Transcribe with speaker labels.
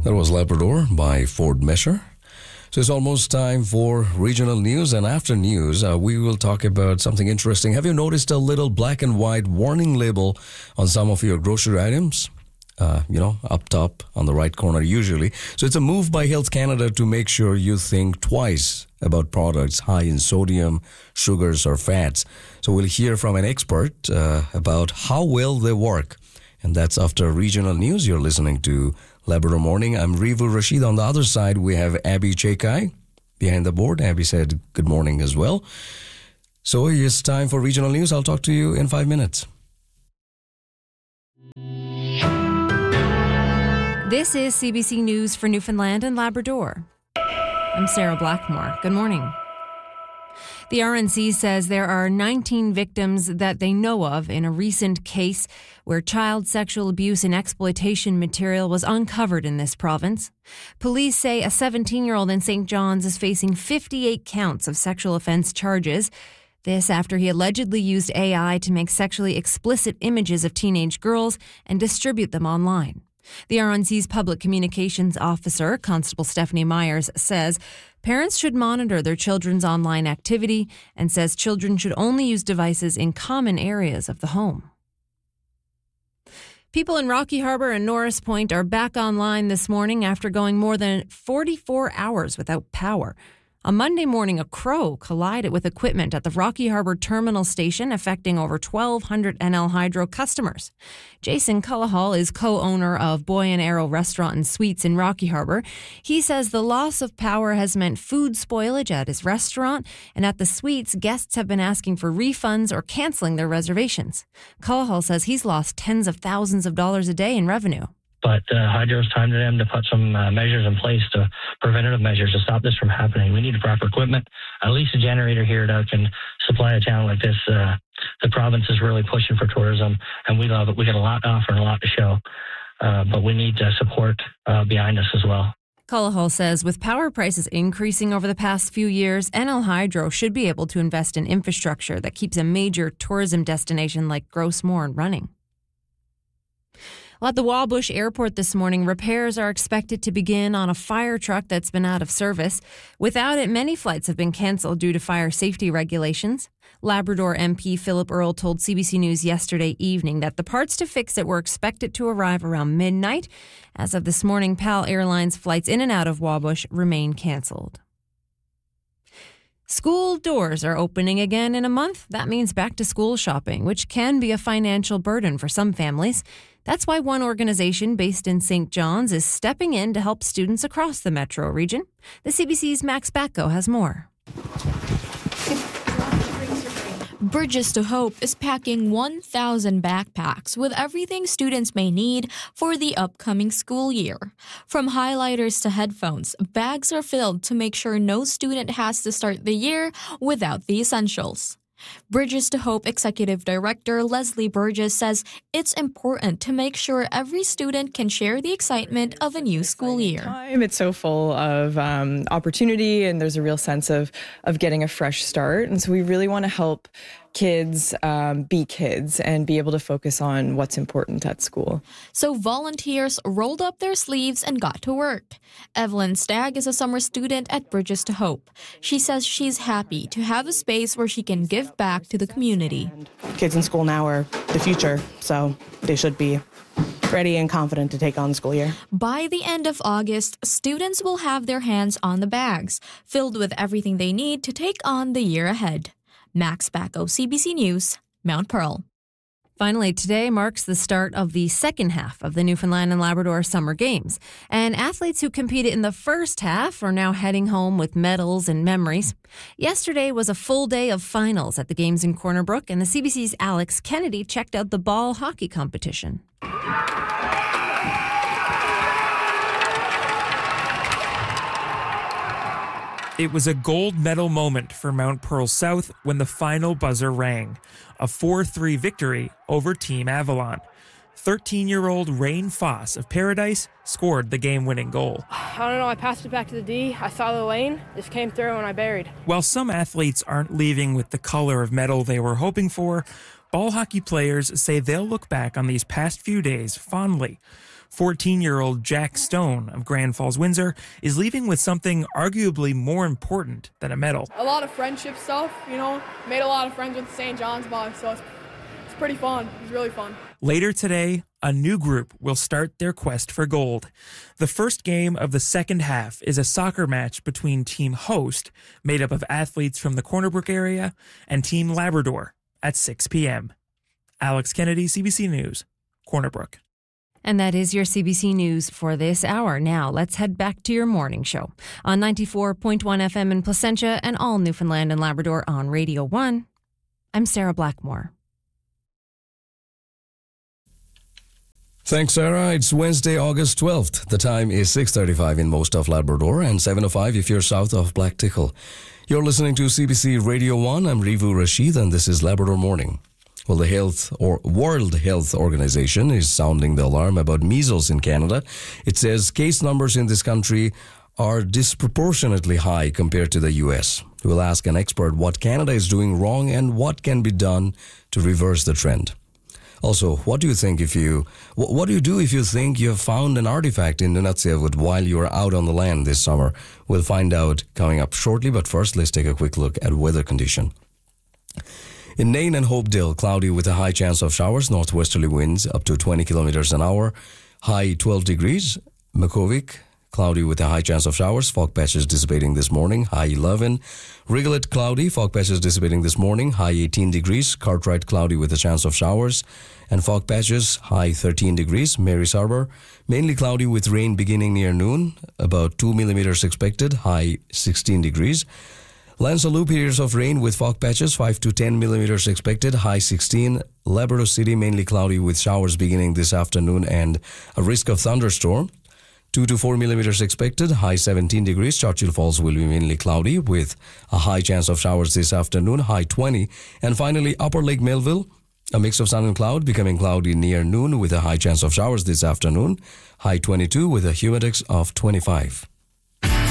Speaker 1: That was Labrador by Ford Mesher. So it's almost time for regional news, and after news, we will talk about something interesting. Have you noticed a little black and white warning label on some of your grocery items? Up top on the right corner usually. So it's a move by Health Canada to make sure you think twice about products high in sodium, sugars, or fats. So we'll hear from an expert about how well they work. And that's after regional news. You're listening to Labrador Morning. I'm Rivu Rashid. On the other side, we have Abby Chekai behind the board. Abby said good morning as well. So it's time for regional news. I'll talk to you in 5 minutes.
Speaker 2: This is CBC News for Newfoundland and Labrador. I'm Sarah Blackmore. Good morning. The RNC says there are 19 victims that they know of in a recent case where child sexual abuse and exploitation material was uncovered in this province. Police say a 17-year-old in St. John's is facing 58 counts of sexual offense charges. This after he allegedly used AI to make sexually explicit images of teenage girls and distribute them online. The RNC's public communications officer, Constable Stephanie Myers, says parents should monitor their children's online activity and says children should only use devices in common areas of the home. People in Rocky Harbour and Norris Point are back online this morning after going more than 44 hours without power. On Monday morning, a crow collided with equipment at the Rocky Harbour Terminal Station, affecting over 1,200 NL Hydro customers. Jason Cullahall is co-owner of Boy and Arrow Restaurant and Suites in Rocky Harbour. He says the loss of power has meant food spoilage at his restaurant, and at the suites, guests have been asking for refunds or cancelling their reservations. Cullahall says he's lost tens of thousands of dollars a day in revenue.
Speaker 3: But Hydro's time to them to put some measures in place, to preventative measures to stop this from happening. We need proper equipment, at least a generator here that can supply a town like this. The province is really pushing for tourism, and we love it. We got a lot to offer and a lot to show, but we need support behind us as well.
Speaker 2: Cullahall says with power prices increasing over the past few years, NL Hydro should be able to invest in infrastructure that keeps a major tourism destination like Gros Morne running. At the Wabush Airport this morning, repairs are expected to begin on a fire truck that's been out of service. Without it, many flights have been cancelled due to fire safety regulations. Labrador MP Philip Earle told CBC News yesterday evening that the parts to fix it were expected to arrive around midnight. As of this morning, PAL Airlines flights in and out of Wabush remain cancelled. School doors are opening again in a month. That means back-to-school shopping, which can be a financial burden for some families. That's why one organization based in St. John's is stepping in to help students across the metro region. The CBC's Max Bacco has more.
Speaker 4: Bridges to Hope is packing 1,000 backpacks with everything students may need for the upcoming school year. From highlighters to headphones, bags are filled to make sure no student has to start the year without the essentials. Bridges to Hope Executive Director Leslie Burgess says it's important to make sure every student can share the excitement of a new school year.
Speaker 5: It's so full of opportunity, and there's a real sense of getting a fresh start. And so we really want to help kids be kids and be able to focus on what's important at school.
Speaker 4: So volunteers rolled up their sleeves and got to work. Evelyn Stagg is a summer student at Bridges to Hope. She says she's happy to have a space where she can give back to the community.
Speaker 6: Kids in school now are the future, so they should be ready and confident to take on the school year.
Speaker 4: By the end of August, students will have their hands on the bags, filled with everything they need to take on the year ahead. Max Bacco, CBC News, Mount Pearl.
Speaker 2: Finally, today marks the start of the second half of the Newfoundland and Labrador Summer Games. And athletes who competed in the first half are now heading home with medals and memories. Yesterday was a full day of finals at the Games in Corner Brook, and the CBC's Alex Kennedy checked out the ball hockey competition.
Speaker 7: It was a gold medal moment for Mount Pearl South when the final buzzer rang. A 4-3 victory over Team Avalon. 13-year-old Rain Foss of Paradise scored the game-winning goal.
Speaker 8: I don't know, I passed it back to the D. I saw the lane, just came through and I buried.
Speaker 7: While some athletes aren't leaving with the color of medal they were hoping for, ball hockey players say they'll look back on these past few days fondly. 14-year-old Jack Stone of Grand Falls, Windsor, is leaving with something arguably more important than a medal.
Speaker 8: A lot of friendship stuff, made a lot of friends with the St. John's box, so it's pretty fun. It's really fun.
Speaker 7: Later today, a new group will start their quest for gold. The first game of the second half is a soccer match between Team Host, made up of athletes from the Corner Brook area, and Team Labrador at 6 p.m. Alex Kennedy, CBC News, Corner Brook.
Speaker 2: And that is your CBC News for this hour. Now, let's head back to your morning show on 94.1 FM in Placentia and all Newfoundland and Labrador on Radio 1. I'm Sarah Blackmore.
Speaker 1: Thanks, Sarah. It's Wednesday, August 12th. The time is 6:35 in most of Labrador and 7:05 if you're south of Black Tickle. You're listening to CBC Radio 1. I'm Rivu Rashid, and this is Labrador Morning. Well, the World Health Organization is sounding the alarm about measles in Canada. It says case numbers in this country are disproportionately high compared to the U.S. We'll ask an expert what Canada is doing wrong and what can be done to reverse the trend. Also, what do you do if you think you have found an artifact in Nunatsiavut while you are out on the land this summer? We'll find out coming up shortly, but first let's take a quick look at weather condition. In Nain and Hopedale, cloudy with a high chance of showers, northwesterly winds up to 20 kilometers an hour, high 12 degrees. Makuvik, cloudy with a high chance of showers, fog patches dissipating this morning, high 11. Rigolet, cloudy, fog patches dissipating this morning, high 18 degrees. Cartwright, cloudy with a chance of showers and fog patches, high 13 degrees. Mary's Harbour, mainly cloudy with rain beginning near noon, about 2 millimeters expected, high 16 degrees. Lansaloo, periods of rain with fog patches, 5 to 10 millimeters expected, high 16. Labrador City, mainly cloudy with showers beginning this afternoon and a risk of thunderstorm. 2 to 4 millimeters expected, high 17 degrees. Churchill Falls will be mainly cloudy with a high chance of showers this afternoon, high 20. And finally, Upper Lake Melville, a mix of sun and cloud, becoming cloudy near noon with a high chance of showers this afternoon, high 22 with a humidex of 25.